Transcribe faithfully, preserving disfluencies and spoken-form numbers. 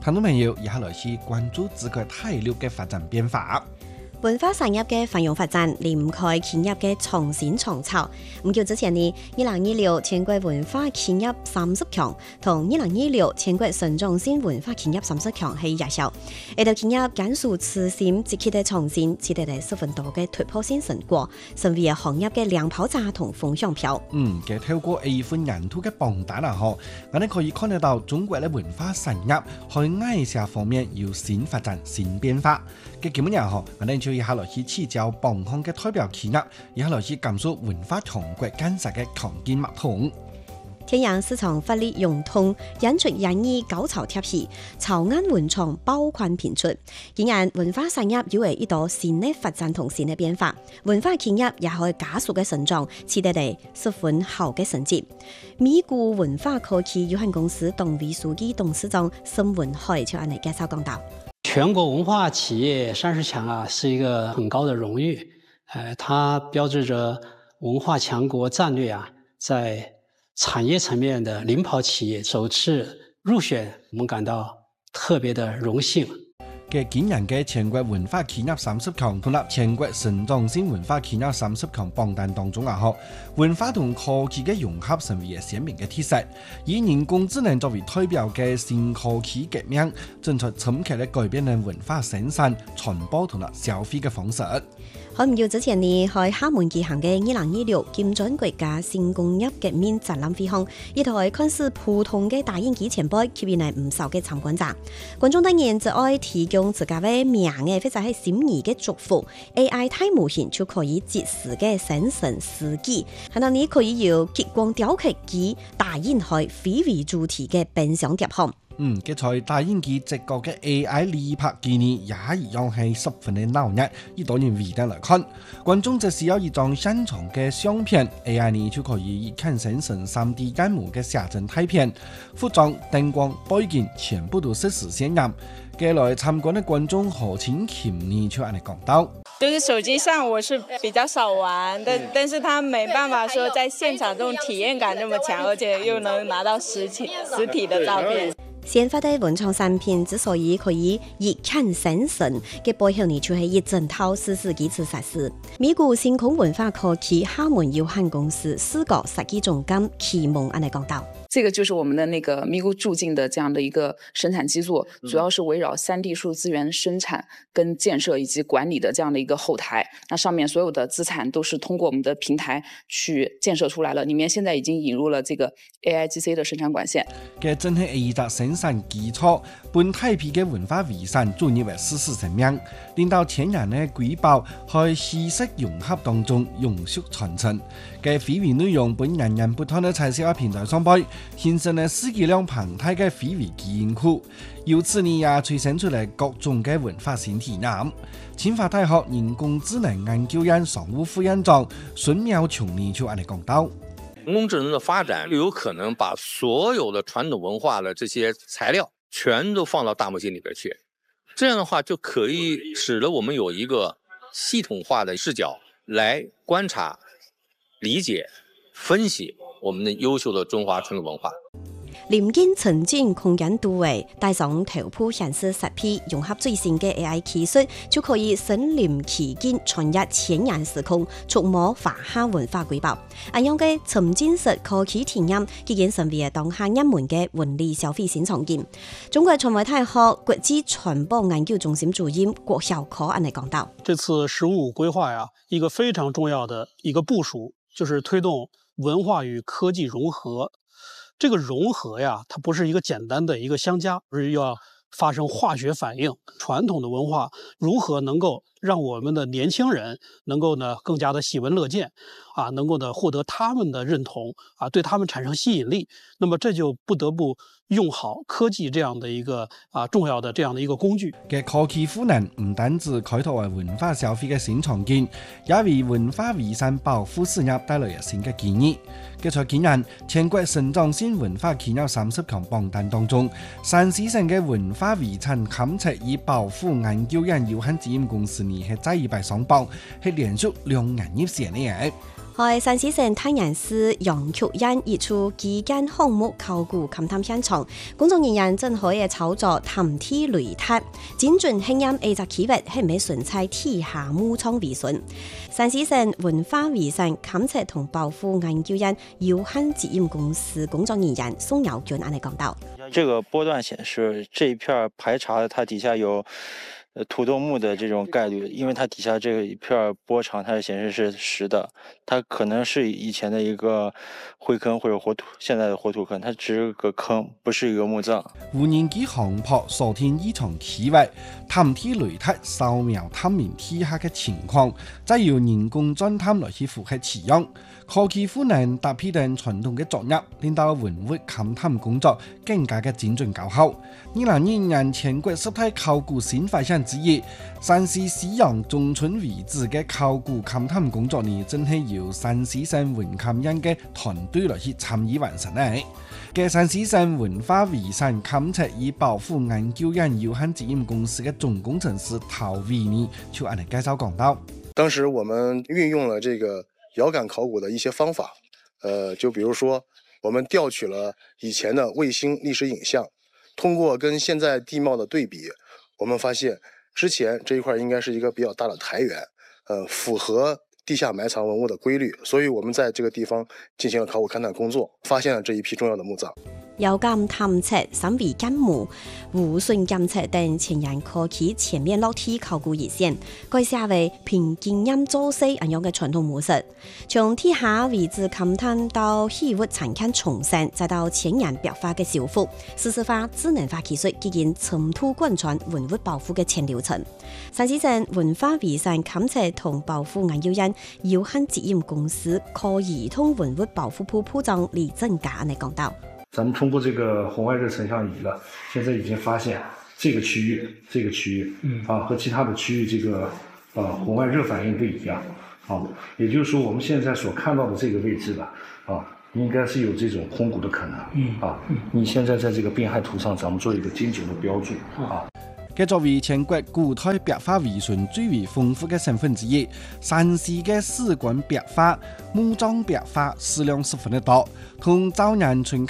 聽眾朋友以下來去關注自個體育嘅發展變化。 文化產業嘅繁榮發展離唔開企業嘅創新創造。唔久之前呢，二零二六全國文化企業三十強同二零二六全國省中心文化企業三十強係熱銷。呢度企業簡述此前積極嘅創新，取得咗十分多嘅突破性成果，成為行業嘅亮跑者同風向標。 嗯，嘅透過呢份人圖嘅榜單啊，嗬，我哋可以看得到中國嘅文化產業喺藝術方面有新發展、新變化。嘅基本上嗬，我哋就以下來去指教榜項嘅代表企業，以下來去感受文化強國建設嘅強勁脈動。 天然市場發力融通，引出引意高潮貼士，潮安文創爆款頻出。顯然文化產業有為一道新嘅發展同新嘅變化，文化企業也可以加速嘅成長，取得嚟十分好嘅成績。美股文化科技有限公司董事書記董事長沈文海就按嚟介紹講到。 全國文化企業三十強啊，是一個很高的榮譽，呃，它標誌着文化強國戰略啊，在產業層面的領跑企業首次入選，我們感到特別的榮幸。 嘅今年嘅全國文化企業三十強同埋全國省中心文化企業三十強榜單當中啊，嗬，文化同科技嘅融合成為嘅鮮明嘅特色，以人工智能作為代表嘅新科技革命，正在深刻地改變咗文化生產、傳播同埋消費嘅方式。 喺唔久之前呢，喺廈門舉行嘅二零二六金磚國家新工業革命展覽會上，一台看似普通嘅打印機前輩吸引嚟唔少嘅參觀者。觀眾當然就愛提供自家嘅名嘅或者係心意嘅祝福 ，A I 大模型就可以即時嘅生成詩句，係當你可以由激光雕刻機打印開非為主題嘅變相疊項。 嗯，嘅在打印機直覺嘅 A I 立拍機呢，也一樣係十分嘅鬧熱。以多年為例來看，觀眾只需要一張現場嘅相片 ，A I 呢就可以產生成三 D 建模嘅寫真大片，服裝、燈光、背景全部都實時渲染。嘅來參觀嘅觀眾何清琴呢就按嚟講到。 就是手機上我是比較少玩，但但是他沒辦法說在現場這種體驗感那麼強，而且又能拿到實體實體的照片。 先發的文創產品之所以可以一看生成嘅背後呢，就係一整套四十幾次實施。美股星空文化科技廈門有限公司視覺設計總監祁夢按嚟講到。 這個就是我們的那個咪咕助進的這樣的一個生產基座，主要是圍繞三 D 數資源生產跟建設以及管理的這樣的一個後台。那上面所有的資產都是通過我們的平台去建設出來了，裡面現在已經引入了這個 A I G C 的生產管線。 嘅真係一隻生產基礎，本體皮嘅文化遺產轉入為事實生命，令到天然嘅瑰寶喺稀釋融合當中永續傳承。嘅非遺內容本人人不斷嘅在社交平台上擺。形成了世界量龐大嘅非遺基因庫，由此呢也催生出嚟各種嘅文化新體驗。清華大學人工智能研究院常務副院長孫妙瓊呢就按嚟講到： 人工智能的發展有可能把所有的傳統文化的這些材料全都放到大模型裏邊去，這樣的話就可以使得我們有一個系統化的視角來觀察、理解、分析我們的優秀的中華傳統文化。 臨近沉浸空間度位，帶上頭部顯示實片，融合最新嘅 A I 技術，就可以身臨其境，穿越前沿時空，觸摸華夏文化瑰寶。咁樣嘅沉浸式科技體驗，已經成為當下一門嘅文理消費新創建。中國傳媒大學國際傳播研究中心主任郭曉可按嚟講到： 這次“十五”規劃呀，一個非常重要的一個部署，就是推動文化與科技融合。這個融合呀，它不是一個簡單的一個相加，而是要發生化學反應。傳統的文化如何能夠讓我們的年輕人能夠呢更加的喜聞樂見，啊，能夠呢獲得他們的認同，啊，對他們產生吸引力。那麼這就不得不用好科技這樣的一個啊重要的這樣的一個工具。 嘅科技賦能唔單止開拓為文化消費嘅新創建，也為文化遺產保護事業帶來新嘅建議。嘅在今年全國省中心文化企業三十強榜單當中，山西省嘅文化遺產勘測與保護研究院有限責任公司呢係在一百上榜，係連續兩年入選嘅。 喺山西省太原市陽曲縣一處基建項目考古勘探現場，工作人員正可以操作探體雷達，精準勘驗呢個區域係咪存在地下墓葬遺存。山西省文化遺產勘測同保護研究院有限責任公司工作人員宋耀軍安尼講到： 這個波段顯示這一片排查，它底下有土豆墓的這種概率，因為它底下這一片波長，它顯示是實的，它可能是以前的一個灰坑或者活土，現在的活土坑，它只是個坑，不是一個墓葬。 無人機航拍鎖定異常區域，探體雷達掃描探明地下嘅情況，再由人工鑽探來去符合採樣。科技賦能搭配等傳統嘅作業，令到文物勘探工作更加嘅精準高效。二零二一年全國十大考古新發現之一，山西西陽中村遺址嘅考古勘探工作呢，正係由山西省文勘院嘅團隊來去參與完成嘅。嘅山西省文化遺產勘測與保護研究院有限責任公司嘅總工程師陶偉呢，就按嚟介紹講到。 當時我們運用了這個遙感考古的一些方法，呃，就比如說，我們調取了以前的衛星歷史影像，通過跟現在地貌的對比，我們發現之前這一塊應該是一個比較大的台原，呃，符合地下埋藏文物的規律，所以我們在這個地方進行了考古勘探工作，發現了這一批重要的墓葬。 遙感探測、三維建模、無損監測等前沿科技全面落地考古熱線，改寫為憑經驗做事咁樣嘅傳統模式，從地下遺址勘探到器物殘件重生，再到前沿壁畫嘅修復，實時化、智能化技術已經滲透貫穿文物保護嘅全流程。山西省文化遺產勘測同保護研究院有限責任公司科儀同文物保護部部長李正家嚟講到。 咱們通過這個紅外熱成像儀了，現在已經發現這個區域，這個區域，嗯，啊，和其他的區域這個，呃，紅外熱反應不一樣，啊，也就是說我們現在所看到的這個位置吧，啊，應該是有這種空鼓的可能，嗯，啊，你現在在這個病害圖上，咱們做一個精準的標注，啊。 嘅作為全國古代壁畫遺存最為豐富嘅省份之一，山西嘅史官壁畫、墓葬壁畫數量十分的多，同早年春